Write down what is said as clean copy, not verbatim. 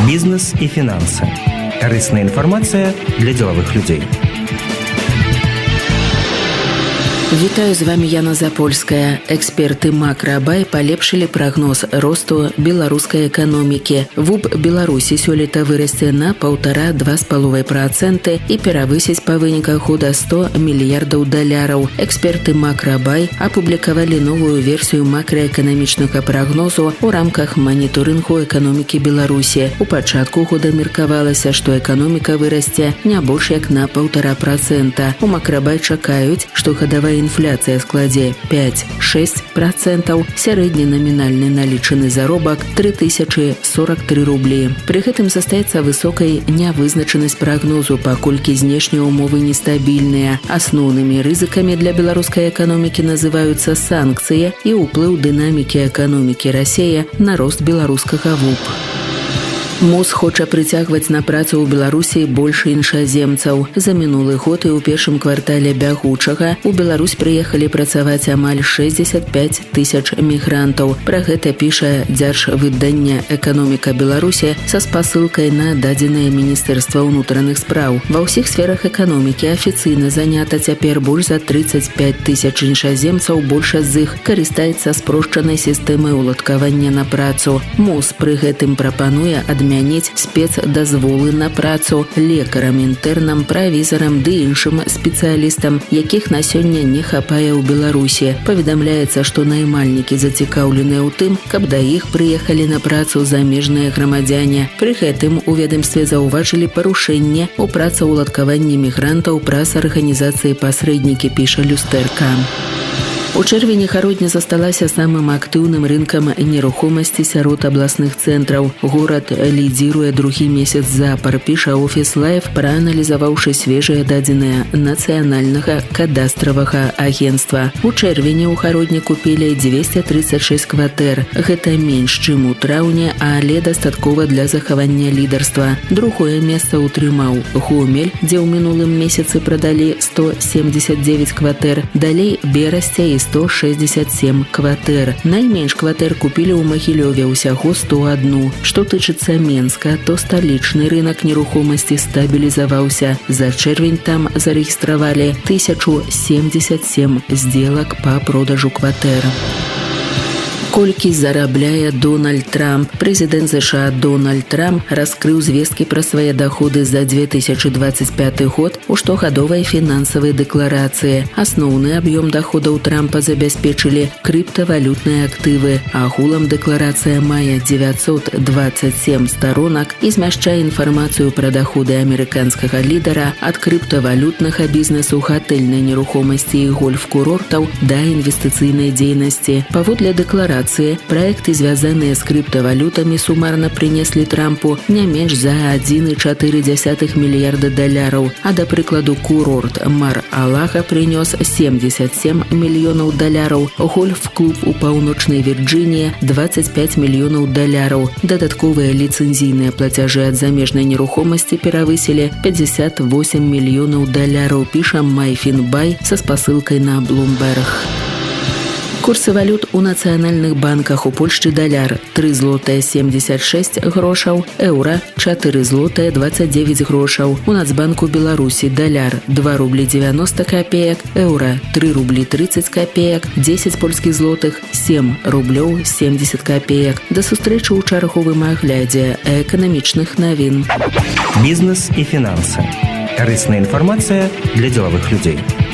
Бізнес і фінанси. Карысная інфармацыя для дзелавых людзей. Вітаю, з вами Яна Запольская. Эксперты Макроабай палепшылі прагноз росту беларускай эканомікі. ВУБ Беларусі сёлета вырасце на 1,5–2,5% і перавысіць па выніках года $100 мільярдаў. Эксперты Макроабай апублікавалі новую версію макраэканамічнага прагнозу ў рамках маніторынгу эканомікі Беларусі. У пачатку года меркавалася, што эканоміка вырасце не больш як на 1,5%. У Макроабай чакаюць, што гадавая інфляцыя складзе 5–6%, сярэдні намінальны налічаны заробак 3043 рублі. Пры гэтым застаецца высокай нявызначанасць прагнозу, паколькі знешнія ўмовы нестабільныя. Асноўнымі рызыкамі для беларускай эканомікі называюцца санкцыі і ўплыў дынамікі эканомікі Расіі на рост беларускага ВУБ. МОЗ хоча прыцягваць на працу ў Беларусі больш іншаземцаў. За мінулы год і ў першым квартале бягучага у Беларусь прыехалі працаваць амаль 65 тысяч мігрантаў. Пра гэта піша дзяржвыданне «Эканоміка Беларусі» са спасылкай на дадзенае Міністэрства ўнутраных спраў. Ва ўсіх сферах эканомікі афіцыйна занята цяпер больш за 35 тысяч іншаземцаў, большасць з іх карыстаецца спрошчанай сістэмай уладкавання на працу. МОЗ пры гэтым прапануе адмяніць спецдазволы на працу лекарам, інтэрнам, правізарам ды іншым спецыялістам, якіх на сёння не хапае ў Беларусі. Паведамляецца, што наймальнікі зацікаўленыя ў тым, каб да іх прыехалі на працу замежныя грамадзяне. Пры гэтым у ведамстве заўважылі парушэнне ў працаўладкаванні мігрантаў праз арганізацыі пасрэднікі, піша люстэрка. У чэрвені гародня засталася самым актыўным рынкам нерухомасці сярод абласных цэнтраў. Горад лідзіруе другі месяц запар, піша Офіс Лайф, прааналізаваўшы свежыя дадзеныя нацыянальнага кадастравага агенцтва. У чэрвені ў гародні купілі 236 кватэр. Гэта менш, чым у траўні, але дастаткова для захавання лідарства. Другое месца ўтрымаў Гомель, дзе ў мінулым месяцы прадалі 179 кватэр. Далей Берасця і 167 кватэр. Найменш кватэр купілі ў Магілёве, усяго 101. Што тычыцца Менска, то сталічны рынак нерухомасці стабілізаваўся. За чэрвень там зарэгістравалі 1077 здзелак па продажу кватэр. Колькі зарабляе Дональд Трамп? Прэзідэнт США Дональд Трамп раскрыў звесткі пра свае даходы за 2025 год у штогадовай фінансавай дэкларацыі. Асноўны аб'ём даходаў Трампа забяспечылі крыптавалютныя актывы. Агулам дэкларацыя мае 927 сторонак і змяшчае інфармацыю пра даходы амерыканскага лідара ад крыптавалютнага бізнесу, гатэльнай нерухомасці і гольф-курортаў да інвестыцыйнай дзейнасці. Паводле дэкларацыі, праекты, звязаныя з крыптавалютамі, сумарна прынеслі Трампу не менш за $1,4 мільярда, а, да прыкладу, курорт Мар-Алага прынёс $77 мільёнаў, гольф-клуб у паўночнай Вірджыніі $25 мільёнаў. Дадатковыя ліцэнзійныя плацяжы ад замежнай нерухомасці перавысілі $58 мільёнаў, піша Майфінбай са спасылкай на Bloomberg. Курсы валют у нацыянальных банках. У Польшчы даляр 3 злотыя 76 грошаў, еўра 4 злотыя 29 грошаў. У Нацбанку Беларусі даляр 2 рублі 90 копеек, еўра 3 рублі 30 копеек, 10 польскіх злотых 7 рублёў 70 копеек. Да сустрэчы ў чарговым аглядзе эканамічных навін. Бізнес і фінансы. Карысная інфармацыя для дзелавых людзей.